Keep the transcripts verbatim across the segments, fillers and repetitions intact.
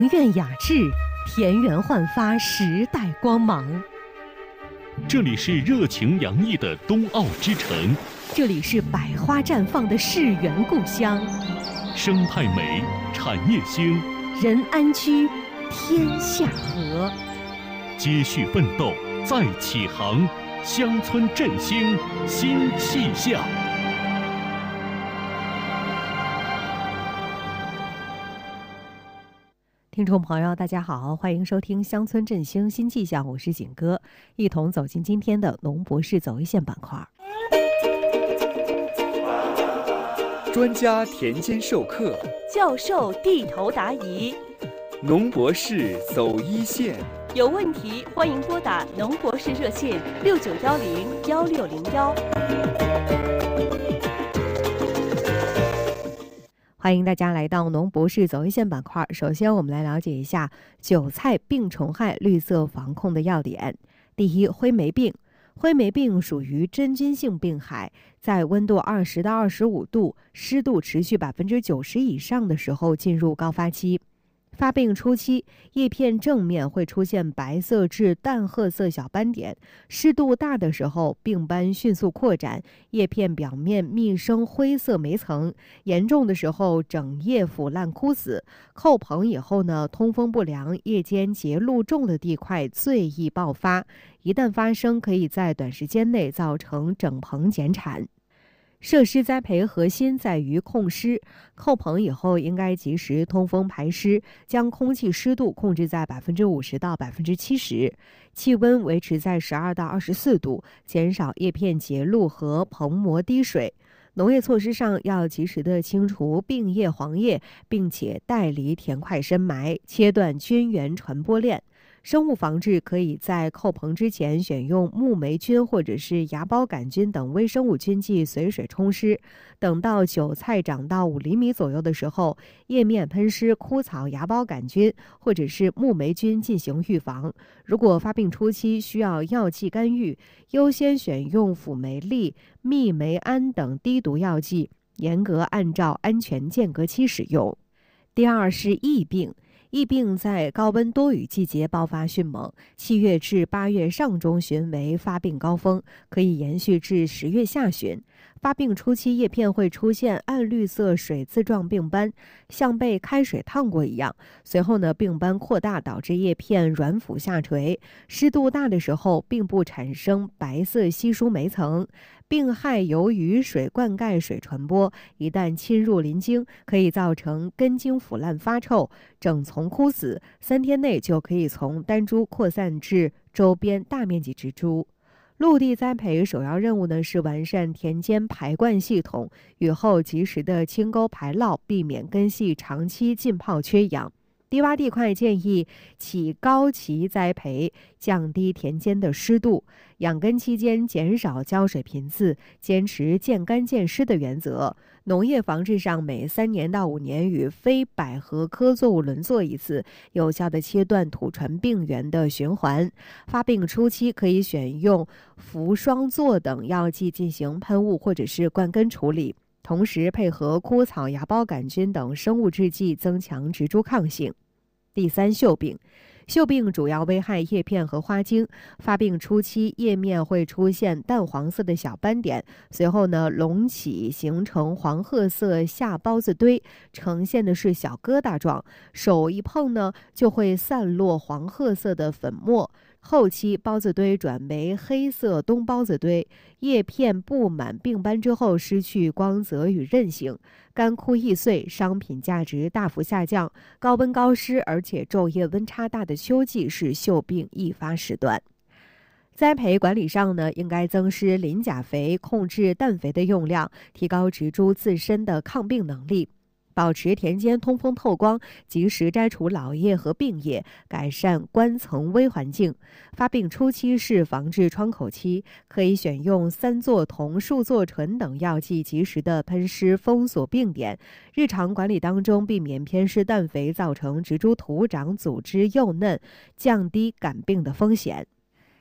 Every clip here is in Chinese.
苑雅致，田园焕发时代光芒。 这里是热情洋溢的冬奥之城， 这里是百花绽放的世园故乡。 生态美，产业兴， 人安居，天下和。 接续奋斗，再起航，乡村振兴新气象。 听众朋友，大家好，欢迎收听《乡村振兴新气象》，我是景哥，一同走进今天的农博士走一线板块。 专家田间授课， 教授地头答疑， 农博士走一线。 有问题欢迎拨打农博士热线六九幺零幺六零幺。 欢迎大家来到农博士走一线板块。首先，我们来了解一下韭菜病虫害绿色防控的要点。第一，灰霉病。灰霉病属于真菌性病害，在温度二十到二十五度、湿度持续百分之九十以上的时候进入高发期。发病初期，叶片正面会出现白色至淡褐色小斑点，湿度大的时候，病斑迅速扩展，叶片表面密生灰色霉层，严重的时候整叶腐烂枯死。扣棚以后呢，通风不良、叶间结露重的地块最易爆发，一旦发生，可以在短时间内造成整棚减产。设施栽培核心在于控湿，扣棚以后应该及时通风排湿，将空气湿度控制在百分之五十到百分之七十，气温维持在十二到二十四度，减少叶片结露和棚膜滴水。农业措施上要及时的清除病叶黄叶，并且带离田块深埋，切断菌源传播链。生物防治可以在扣棚之前选用木霉菌或者是芽孢杆菌等微生物菌剂随水冲湿，等到韭菜长到五厘米左右的时候，叶面喷施枯草芽孢杆菌或者是木霉菌进行预防。如果发病初期需要药剂干预，优先选用辅酶利、嘧霉胺等低毒药剂，严格按照安全间隔期使用。第二是疫病。疫病在高温多雨季节爆发迅猛，七月至八月上中旬为发病高峰，可以延续至十月下旬。发病初期，叶片会出现暗绿色水渍状病斑，像被开水烫过一样。随后呢，病斑扩大，导致叶片软腐下垂。湿度大的时候，并不产生白色稀疏霉层。病害由雨水灌溉水传播，一旦侵入鳞茎，可以造成根茎腐烂发臭，整丛枯死，三天内就可以从单株扩散至周边大面积植株。陆地栽培首要任务呢是完善田间排灌系统，雨后及时的清沟排涝，避免根系长期浸泡缺氧。低洼地块建议起高畦栽培，降低田间的湿度。养根期间减少浇水频次，坚持见干见湿的原则。农业防治上，每三年到五年与非百合科作物轮作一次，有效地切断土传病源的循环。发病初期可以选用氟双唑等药剂进行喷雾或者是灌根处理。同时配合枯草芽孢杆菌等生物制剂，增强植株抗性。第三，锈病。锈病主要危害叶片和花茎，发病初期叶面会出现淡黄色的小斑点，随后呢隆起形成黄褐色下孢子堆，呈现的是小疙瘩状，手一碰呢就会散落黄褐色的粉末。后期孢子堆转为黑色冬孢子堆，叶片布满病斑之后失去光泽与韧性，干枯易碎，商品价值大幅下降。高温高湿而且昼夜温差大的秋季是锈病易发时段。栽培管理上呢，应该增施磷钾肥，控制氮肥的用量，提高植株自身的抗病能力。保持田间通风透光，及时摘除老叶和病叶，改善冠层微环境。发病初期是防治窗口期，可以选用三唑酮、数唑醇等药剂，及时的喷施封锁病点。日常管理当中，避免偏施氮肥，造成植株土长组织幼嫩，降低感病的风险。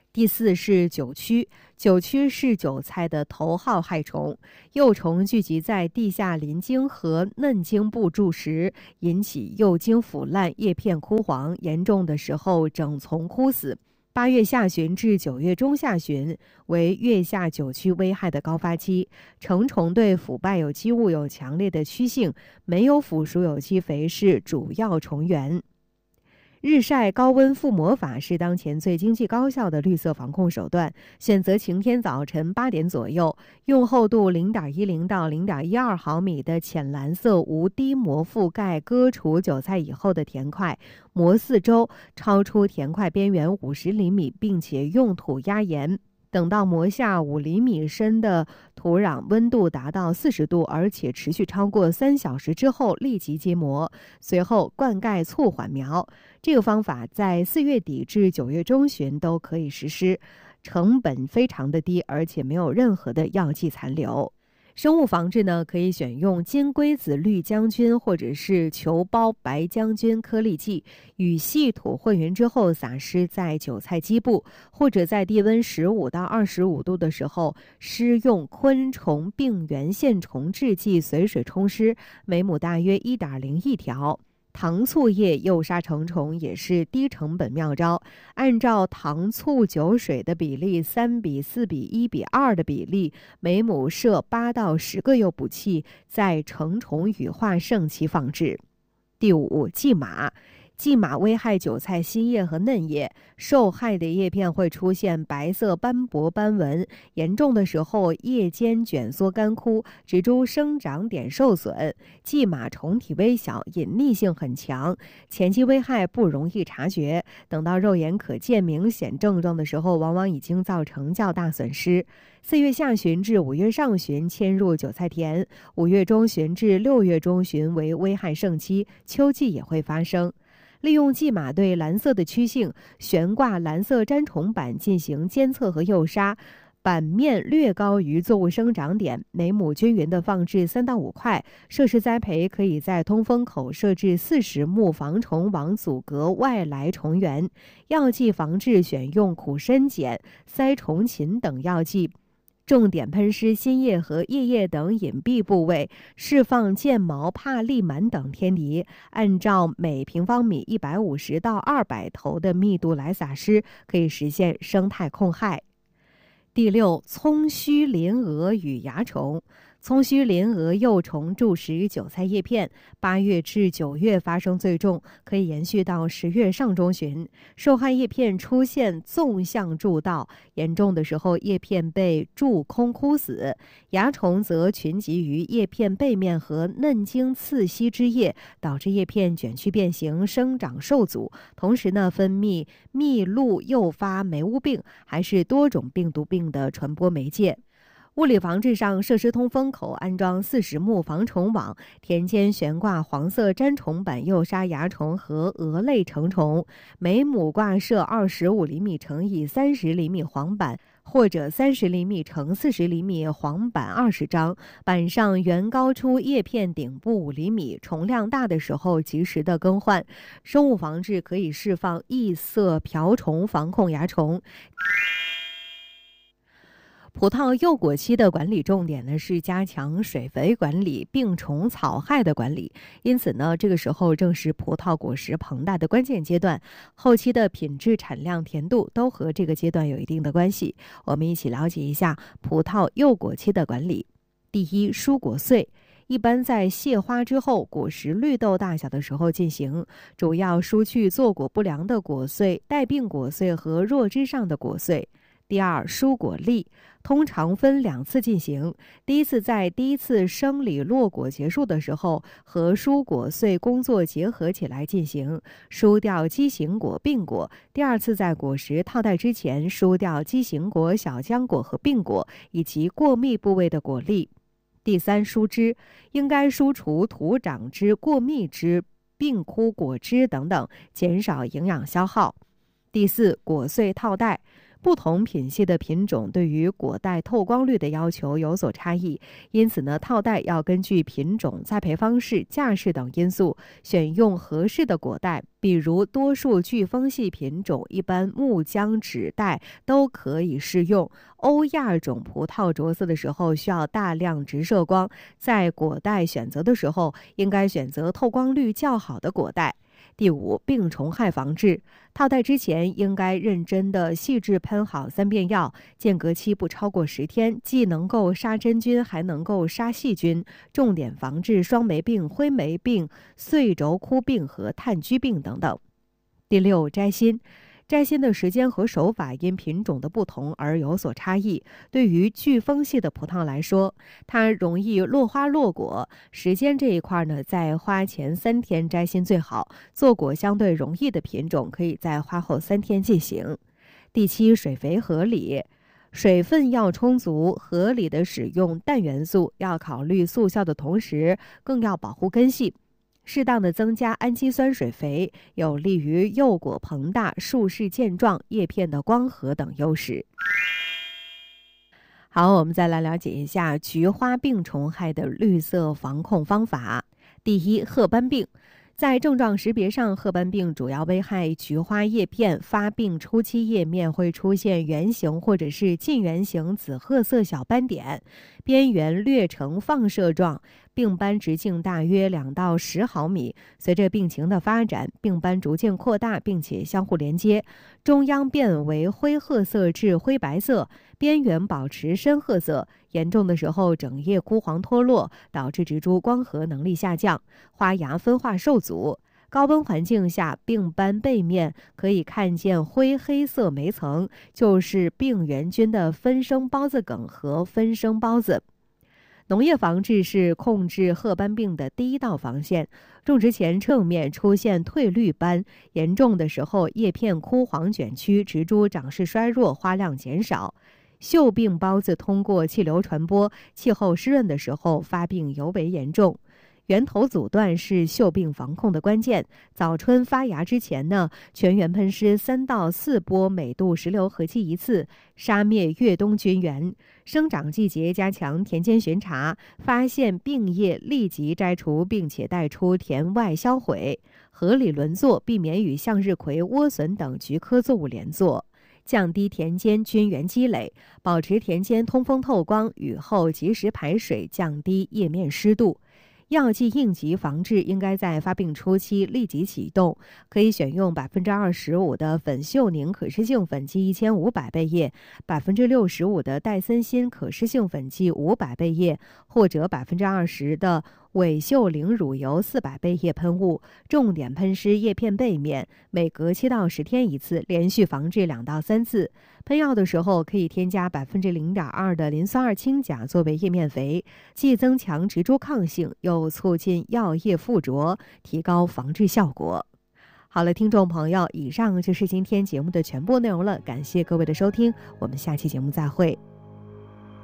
第四是韭蛆，韭蛆是韭菜的头号害虫，幼虫聚集在地下鳞茎和嫩茎部筑食，引起幼茎腐烂、叶片枯黄，严重的时候整丛枯死。八月下旬至九月中下旬为月下韭蛆危害的高发期，成虫对腐败有机物有强烈的趋性，没有腐熟有机肥是主要虫源。日晒高温覆膜法是当前最经济高效的绿色防控手段。选择晴天早晨八点左右，用厚度 零点一零 到 零点一二 毫米的浅蓝色无滴膜覆盖割除韭菜以后的田块，膜四周超出田块边缘五十厘米，并且用土压严。等到膜下五厘米深的土壤温度达到四十度，而且持续超过三小时之后，立即揭膜，随后灌溉促缓苗。这个方法在四月底至九月中旬都可以实施，成本非常的低，而且没有任何的药剂残留。生物防治呢，可以选用金龟子绿将军或者是球孢白将军颗粒剂，与细土混匀之后撒施在韭菜基部，或者在低温十五到二十五度的时候施用昆虫病原线虫制剂随水冲施，每亩大约 一点零亿条。糖醋叶诱杀成虫也是低成本妙招，按照糖醋酒水的比例三比四比一比二的比例，每亩设八到十个诱捕器，在成虫羽化盛期放置。第五，蓟马。蓟马危害韭菜新叶和嫩叶，受害的叶片会出现白色斑驳斑纹，严重的时候叶尖卷缩干枯，植株生长点受损。蓟马虫体微小，隐匿性很强，前期危害不容易察觉，等到肉眼可见明显症状的时候，往往已经造成较大损失。四月下旬至五月上旬迁入韭菜田，五月中旬至六月中旬为危害盛期，秋季也会发生。利用蓟马对蓝色的趋性，悬挂蓝色粘虫板进行监测和诱杀，板面略高于作物生长点，每亩均匀的放置三到五块。设施栽培可以在通风口设置四十目防虫网，阻隔外来虫源。药剂防治选用苦参碱、塞虫嗪等药剂。重点喷施新叶和叶叶等隐蔽部位，释放剑毛、帕利螨等天敌，按照每平方米一百五十到二百头的密度来撒施，可以实现生态控害。第六，葱须鳞蛾与蚜虫。葱须鳞蛾幼虫蛀食韭菜叶片，八月至九月发生最重，可以延续到十月上中旬。受害叶片出现纵向蛀道，严重的时候叶片被蛀空枯死。蚜虫则群集于叶片背面和嫩茎刺隙之叶，导致叶片卷曲变形，生长受阻。同时呢，分泌蜜露诱发霉污病，还是多种病毒病的传播媒介。物理防治上，设施通风口安装四十目防虫网，田间悬挂黄色粘虫板诱杀蚜虫和蛾类成虫，每亩挂设二十五厘米乘以三十厘米黄板，或者三十厘米乘四十厘米黄板二十张，板上原高出叶片顶部五厘米，虫量大的时候及时的更换。生物防治可以释放异色瓢虫防控蚜虫。葡萄幼果期的管理重点呢是加强水肥管理、病虫草害的管理，因此呢，这个时候正是葡萄果实膨大的关键阶段，后期的品质、产量、甜度都和这个阶段有一定的关系。我们一起了解一下葡萄幼果期的管理。第一，疏果穗。一般在谢花之后，果实绿豆大小的时候进行，主要疏去坐果不良的果穗、带病果穗和弱枝上的果穗。第二，疏果粒，通常分两次进行。第一次在第一次生理落果结束的时候，和疏果穗工作结合起来进行，疏掉畸形果、病果。第二次在果实套袋之前，疏掉畸形果、小浆果和病果，以及过密部位的果粒。第三，疏枝，应该疏除土长枝、过密枝、病枯果枝等等，减少营养消耗。第四，果穗套袋。 不同品系的品种对于果袋透光率的要求有所差异，因此呢，套袋要根据品种、栽培方式、架势等因素，选用合适的果袋。比如多数巨峰系品种，一般木浆纸袋都可以适用。欧亚种葡萄着色的时候需要大量直射光，在果袋选择的时候，应该选择透光率较好的果袋。第五，病虫害防治。套袋之前应该认真的细致喷好三遍药，间隔期不超过十天，既能够杀真菌，还能够杀细菌，重点防治双霉病、灰霉病、穗轴枯病和炭疽病等等。第六，摘心。摘心的时间和手法因品种的不同而有所差异。对于巨峰系的葡萄来说，它容易落花落果，时间这一块呢，在花前三天摘心最好。做果相对容易的品种，可以在花后三天进行。第七，水肥合理。水分要充足，合理的使用氮元素，要考虑速效的同时，更要保护根系。适当的增加氨基酸水肥，有利于幼果膨大、树势健壮、叶片的光合等优势。好，我们再来了解一下菊花病虫害的绿色防控方法。第一，褐斑病。在症状识别上，褐斑病主要危害菊花叶片，发病初期叶面会出现圆形或者是近圆形紫褐色小斑点，边缘略呈放射状，病斑直径大约两到十毫米。随着病情的发展，病斑逐渐扩大，并且相互连接，中央变为灰褐色至灰白色，边缘保持深褐色。严重的时候，整叶枯黄脱落，导致植株光合能力下降，花芽分化受阻。高温环境下，病斑背面可以看见灰黑色霉层，就是病原菌的分生孢子梗和分生孢子。农业防治是控制褐斑病的第一道防线。种植前正面出现褪绿斑，严重的时候叶片枯黄卷曲，植株长势衰弱，花量减少。锈病孢子通过气流传播，气候湿润的时候发病尤为严重。源头阻断是锈病防控的关键。早春发芽之前呢，全园喷施三到四波每度十流合剂一次，杀灭越冬菌源。生长季节加强田间巡查，发现病叶立即摘除，并且带出田外销毁。合理轮作，避免与向日葵、莴笋等菊科作物连作。降低田间菌源积累，保持田间通风透光，雨后及时排水，降低叶面湿度。药剂应急防治应该在发病初期立即启动，可以选用百分之二十五的苯溴宁可施性粉剂一千五百倍液，百分之六十五的戴森锌可施性粉剂五百倍液，或者百分之二十的尾溴灵乳油四百倍液喷雾，重点喷施叶片背面，每隔七到十天一次，连续防治两到三次。喷药的时候可以添加百分之零点二的磷酸二氢钾作为叶面肥，既增强植株抗性，又促进药液附着，提高防治效果。好了，听众朋友，以上就是今天节目的全部内容了，感谢各位的收听，我们下期节目再会。